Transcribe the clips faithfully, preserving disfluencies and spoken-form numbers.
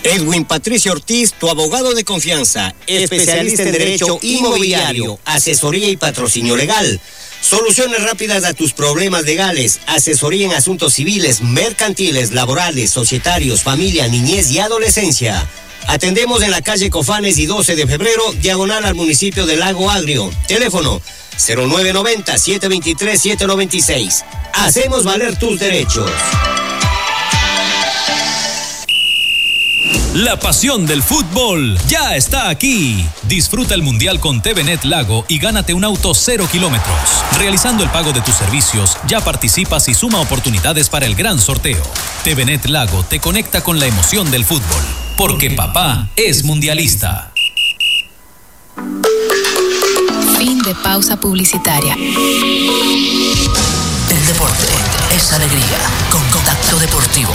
Edwin Patricio Ortiz, tu abogado de confianza, especialista en derecho inmobiliario, asesoría y patrocinio legal. Soluciones rápidas a tus problemas legales, asesoría en asuntos civiles, mercantiles, laborales, societarios, familia, niñez y adolescencia. Atendemos en la calle Cofanes y doce de febrero, diagonal al municipio de Lago Agrio. Teléfono cero nueve nueve cero, siete dos tres, siete nueve seis. Hacemos valer tus derechos. La pasión del fútbol ya está aquí. Disfruta el Mundial con T V Net Lago y gánate un auto cero kilómetros. Realizando el pago de tus servicios, ya participas y suma oportunidades para el gran sorteo. T V Net Lago te conecta con la emoción del fútbol, porque papá es mundialista. Fin de pausa publicitaria. El deporte es alegría con Contacto Deportivo.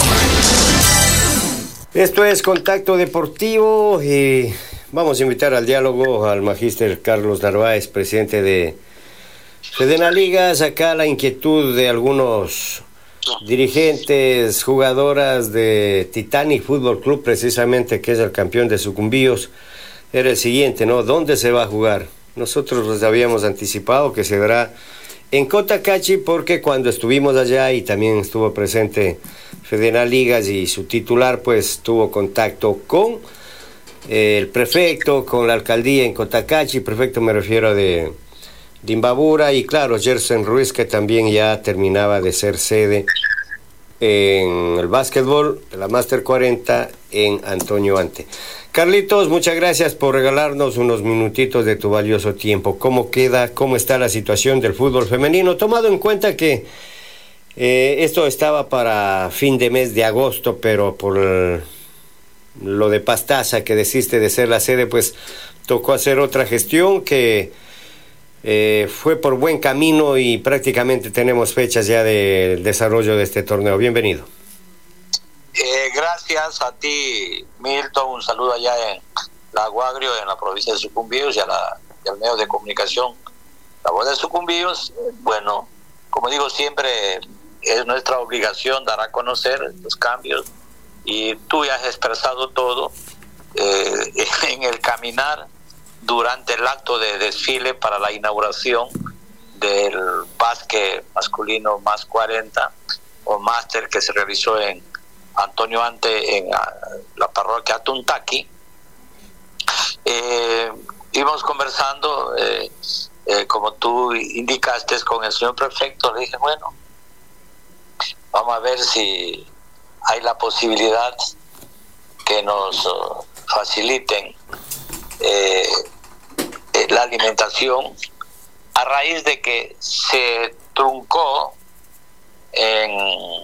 Esto es Contacto Deportivo y vamos a invitar al diálogo al magíster Carlos Narváez, presidente de Sedena Ligas. Acá la inquietud de algunos dirigentes, jugadoras de Titanic Fútbol Club, precisamente, que es el campeón de Sucumbíos, era el siguiente, ¿no? ¿Dónde se va a jugar? Nosotros les habíamos anticipado que se verá en Cotacachi, porque cuando estuvimos allá y también estuvo presente Sedena Ligas y su titular, pues tuvo contacto con eh, el prefecto, con la alcaldía en Cotacachi. Prefecto me refiero de, de Imbabura, y claro, Gerson Ruiz, que también ya terminaba de ser sede en el básquetbol, la Master cuarenta en Antonio Ante. Carlitos, muchas gracias por regalarnos unos minutitos de tu valioso tiempo. ¿Cómo queda, cómo está la situación del fútbol femenino, tomado en cuenta que eh, esto estaba para fin de mes de agosto, pero por el, lo de Pastaza, que desiste de ser la sede, pues tocó hacer otra gestión que eh, fue por buen camino y prácticamente tenemos fechas ya del desarrollo de este torneo? Bienvenido. Eh, gracias a ti, Milton. Un saludo allá en Lago Agrio, en la provincia de Sucumbíos, y, a la, y al medio de comunicación La Voz de Sucumbíos. Bueno, como digo siempre, es nuestra obligación dar a conocer los cambios, y tú ya has expresado todo eh, en el caminar durante el acto de desfile para la inauguración del básquet masculino más cuarenta o máster que se realizó en Antonio Ante, en la parroquia Atuntaqui. Eh, íbamos conversando, eh, eh, como tú indicaste, con el señor prefecto. Le dije, bueno, vamos a ver si hay la posibilidad que nos uh, faciliten eh, eh, la alimentación, a raíz de que se truncó en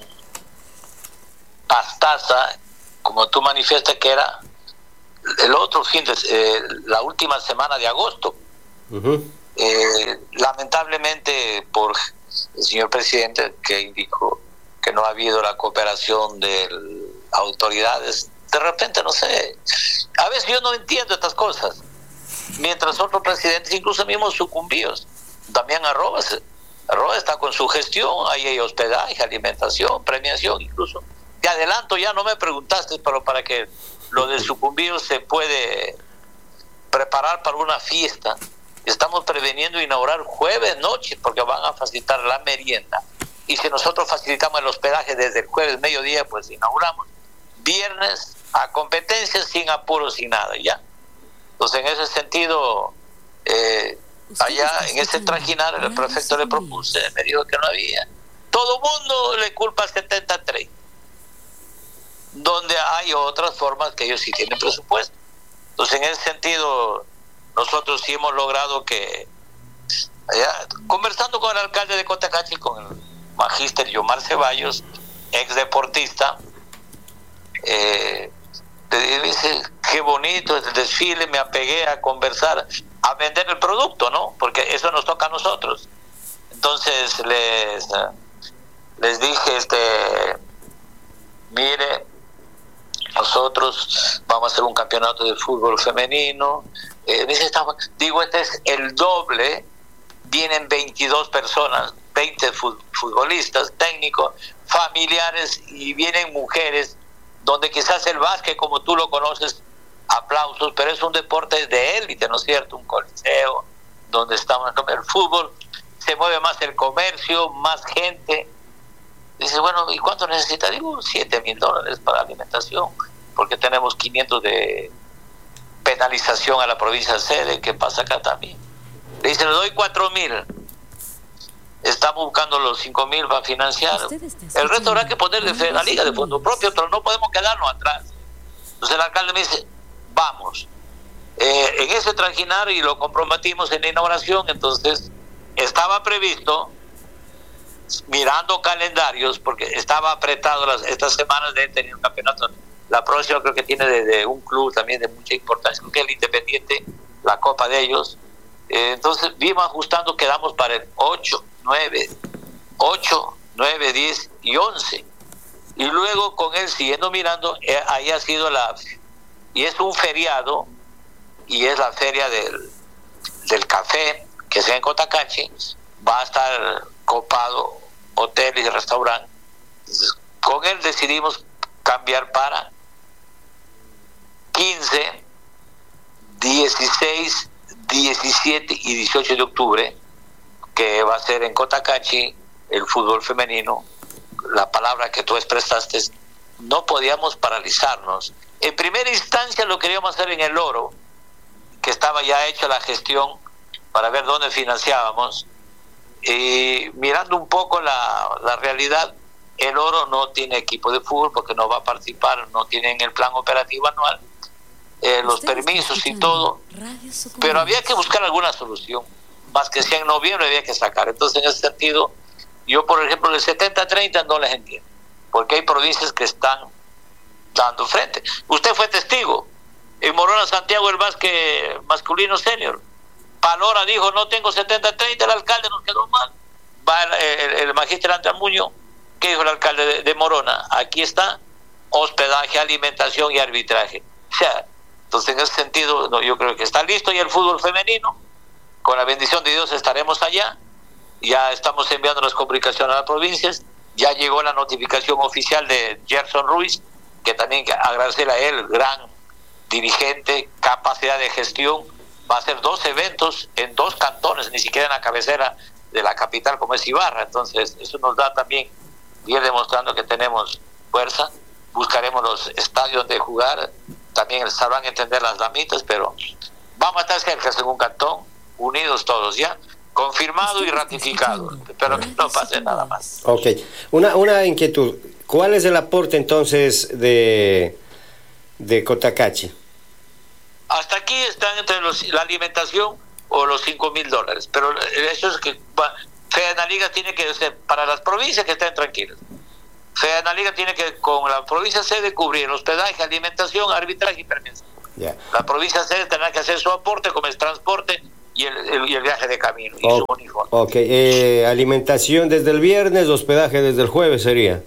Pastaza, como tú manifiestas, que era el otro fin de eh, la última semana de agosto. Uh-huh. Eh, lamentablemente, por el señor presidente, que indicó que no ha habido la cooperación de autoridades, de repente, no sé, a veces yo no entiendo estas cosas, mientras otros presidentes, incluso mismos Sucumbíos, Damián Arrobas, Arrobas está con su gestión, ahí hay hospedaje, alimentación, premiación, incluso. Te adelanto, ya no me preguntaste, pero para que lo de Sucumbíos se puede preparar para una fiesta, estamos preveniendo inaugurar jueves noche, porque van a facilitar la merienda, y si nosotros facilitamos el hospedaje desde el jueves mediodía, pues inauguramos viernes a competencia, sin apuros, sin nada, ya. Entonces, en ese sentido, eh, allá en ese trajinar, el prefecto le propuse, me dijo que no había. Todo mundo le culpa al setenta y tres, donde hay otras formas que ellos sí tienen presupuesto. Entonces, en ese sentido, nosotros sí hemos logrado que, allá, conversando con el alcalde de Cotacachi, con el magíster Yomar Ceballos, ex deportista, eh, le dice, qué bonito es el desfile, me apegué a conversar, a vender el producto, ¿no? Porque eso nos toca a nosotros. Entonces les les dije, este mire, nosotros vamos a hacer un campeonato de fútbol femenino. Eh, dice, digo, este es el doble, vienen veintidós personas, veinte futbolistas, técnicos, familiares, y vienen mujeres donde quizás el básquet, como tú lo conoces, aplausos, pero es un deporte de élite, ¿no es cierto? Un coliseo, donde estamos, el fútbol, se mueve más el comercio, más gente. Dice, bueno, ¿y cuánto necesita? Digo, siete mil dólares para alimentación, porque tenemos quinientos de penalización a la provincia sede, que pasa acá también. Le dice, le doy cuatro mil. Estamos buscando los cinco mil para financiar. El resto habrá que ponerle fe a la liga de fondo propio, pero no podemos quedarnos atrás. Entonces el alcalde me dice, vamos. Eh, en ese trajinar, y lo comprometimos en la inauguración, entonces estaba previsto, mirando calendarios, porque estaba apretado las, estas semanas de tener un campeonato. La próxima creo que tiene de, de un club también de mucha importancia, que es el Independiente, la copa de ellos. Eh, entonces vimos ajustando, quedamos para el ocho, nueve, ocho, nueve, diez y once. Y luego con él siguiendo mirando, eh, ahí ha sido la... Y es un feriado, y es la feria del, del café, que sea en Cotacachi. Va a estar copado hotel y restaurante. Entonces, con él decidimos cambiar para quince, dieciséis, diecisiete y dieciocho de octubre, que va a ser en Cotacachi el fútbol femenino. La palabra que tú expresaste, no podíamos paralizarnos. En primera instancia lo queríamos hacer en el Oro, que estaba ya hecha la gestión para ver dónde financiábamos. Y mirando un poco la, la realidad, el Oro no tiene equipo de fútbol porque no va a participar, no tienen el plan operativo anual, eh, los permisos y todo, pero había que buscar alguna solución, más que sea en noviembre había que sacar. Entonces, en ese sentido, yo por ejemplo el setenta treinta no les entiendo, porque hay provincias que están dando frente. Usted fue testigo en Morona, Santiago, el básquet masculino senior. Palora dijo, no tengo setenta treinta, el alcalde nos quedó mal. Va el, el, el magíster Antamuño, ¿qué dijo el alcalde de, de Morona? Aquí está hospedaje, alimentación y arbitraje. O sea, entonces en ese sentido, no, yo creo que está listo ya el fútbol femenino. Con la bendición de Dios estaremos allá. Ya estamos enviando las comunicaciones a las provincias. Ya llegó la notificación oficial de Gerson Ruiz, que también agradecer a él, gran dirigente, capacidad de gestión. Va a hacer dos eventos en dos cantones, ni siquiera en la cabecera de la capital como es Ibarra. Entonces eso nos da también, ir demostrando que tenemos fuerza. Buscaremos los estadios donde jugar, también sabrán entender las damitas, pero vamos a estar cerca en un cantón, unidos todos ya, confirmado y ratificado, pero que no pase nada más. Ok, una, una inquietud, ¿cuál es el aporte entonces de, de Cotacachi? Hasta aquí están entre los, la alimentación o los cinco mil dólares, pero eso es que Fedenaliga tiene que ser para las provincias que estén tranquilas. Fedenaliga tiene que con la provincia sede cubrir hospedaje, alimentación, arbitraje y permiso. Yeah. La provincia sede tendrá que hacer su aporte como el transporte y el, el, y el viaje de camino y oh, su uniforme. Ok, eh, alimentación desde el viernes, hospedaje desde el jueves sería.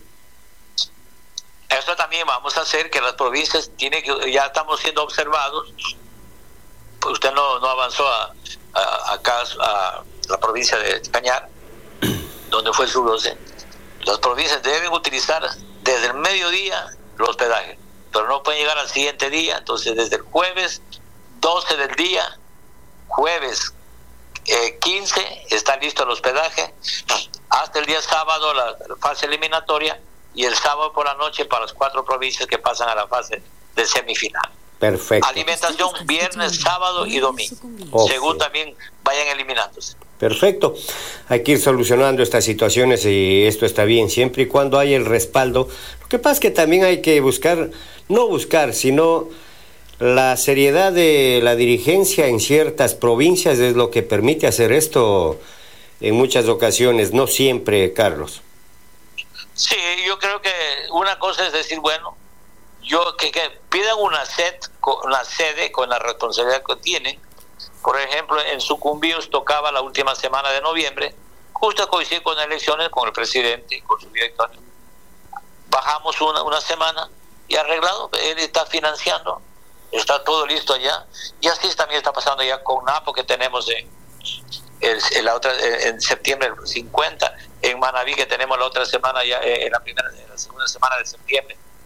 Eso también vamos a hacer, que las provincias tienen que, ya estamos siendo observados. Usted no, no avanzó a, a, acá a la provincia de Cañar, donde fue el sub doce. Las provincias deben utilizar desde el mediodía el hospedaje, pero no pueden llegar al siguiente día. Entonces desde el jueves doce del día, jueves eh, quince está listo el hospedaje, hasta el día sábado la fase eliminatoria, y el sábado por la noche para las cuatro provincias que pasan a la fase de semifinal. Perfecto. Alimentación viernes, sábado y domingo, okay, según también vayan eliminándose. Perfecto. Hay que ir solucionando estas situaciones y esto está bien, siempre y cuando hay el respaldo. Lo que pasa es que también hay que buscar, no buscar, sino la seriedad de la dirigencia en ciertas provincias es lo que permite hacer esto en muchas ocasiones, no siempre, Carlos. Sí, yo creo que una cosa es decir, bueno, yo que, que pidan una, set, una sede con la responsabilidad que tienen. Por ejemplo, en Sucumbíos tocaba la última semana de noviembre, justo coincide con elecciones con el presidente y con su director. Bajamos una, una semana y arreglado, él está financiando, está todo listo allá. Y así también está pasando ya con Napo, que tenemos en, el, en, la otra, en septiembre cincuenta, en Manabí, que tenemos la otra semana ya, en la primera, en la segunda semana de septiembre,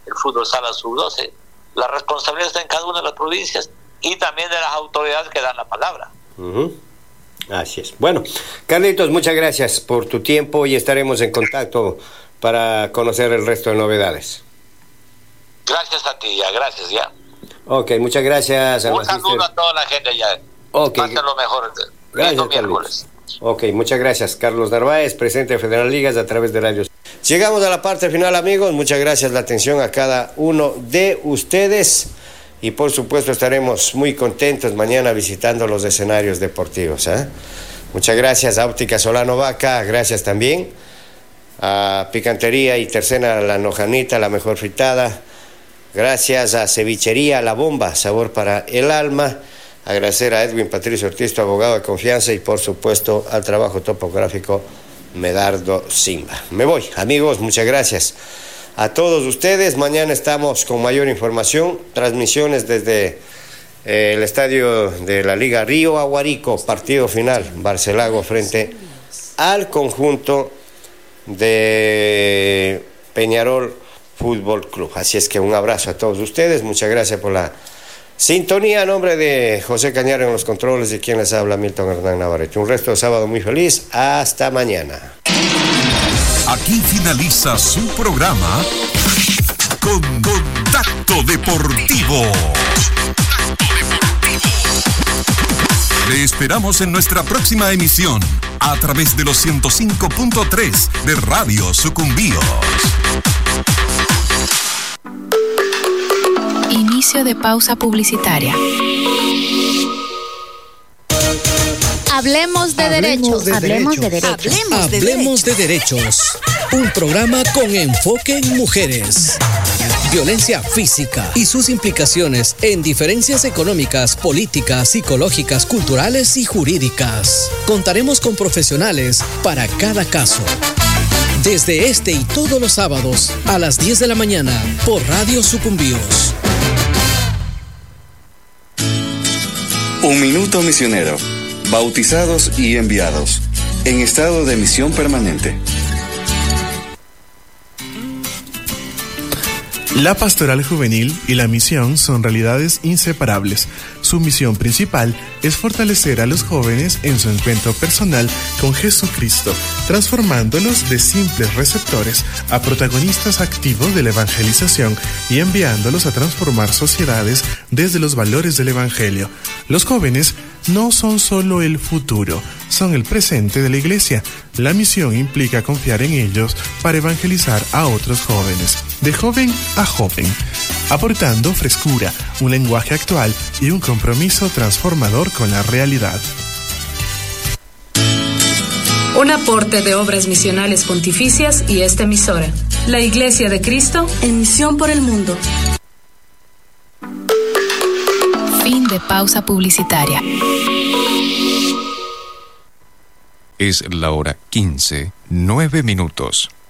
el fútbol sala sub doce. La responsabilidad está en cada una de las provincias y también de las autoridades que dan la palabra. Uh-huh. Así es. Bueno, Carlitos, muchas gracias por tu tiempo y estaremos en contacto para conocer el resto de novedades. Gracias a ti, ya, gracias, ya. Ok, muchas gracias. Un saludo magister. A toda la gente ya. Ok. Pasen lo mejor. Gracias, miércoles. Ok, muchas gracias. Carlos Narváez, presidente de Federal Ligas a través de Radio. Llegamos a la parte final, amigos. Muchas gracias la atención a cada uno de ustedes. Y por supuesto estaremos muy contentos mañana visitando los escenarios deportivos, ¿eh? Muchas gracias a Óptica Solano Vaca, gracias también a Picantería y Tercena La Nojanita, la mejor fritada. Gracias a Cevichería La Bomba, sabor para el alma. Agradecer a Edwin Patricio Ortiz, tu abogado de confianza, y por supuesto al trabajo topográfico Medardo Simba. Me voy, amigos, muchas gracias a todos ustedes. Mañana estamos con mayor información, transmisiones desde eh, el estadio de la Liga Río Aguarico, partido final, Barcelago frente al conjunto de Peñarol Fútbol Club. Así es que un abrazo a todos ustedes, muchas gracias por la sintonía. A nombre de José Cañaro en los controles y quien les habla, Milton Hernán Navarrete. Un resto de sábado muy feliz, hasta mañana. Aquí finaliza su programa con Contacto Deportivo. Le esperamos en nuestra próxima emisión a través de los ciento cinco punto tres de Radio Sucumbíos. Inicio de pausa publicitaria. Hablemos de derechos. Hablemos de derechos. Hablemos de Hablemos de derechos. Un programa con enfoque en mujeres. Violencia física y sus implicaciones en diferencias económicas, políticas, psicológicas, culturales y jurídicas. Contaremos con profesionales para cada caso. Desde este y todos los sábados a las diez de la mañana por Radio Sucumbíos. Un minuto misionero. Bautizados y enviados. En estado de misión permanente. La pastoral juvenil y la misión son realidades inseparables. Su misión principal es fortalecer a los jóvenes en su encuentro personal con Jesucristo, transformándolos de simples receptores a protagonistas activos de la evangelización y enviándolos a transformar sociedades desde los valores del Evangelio. Los jóvenes no son solo el futuro, son el presente de la iglesia. La misión implica confiar en ellos para evangelizar a otros jóvenes, de joven a joven, aportando frescura, un lenguaje actual y un compromiso transformador con la realidad. Un aporte de Obras Misionales Pontificias y esta emisora, la Iglesia de Cristo, en misión por el mundo. Fin de pausa publicitaria. Es la hora quince, nueve minutos.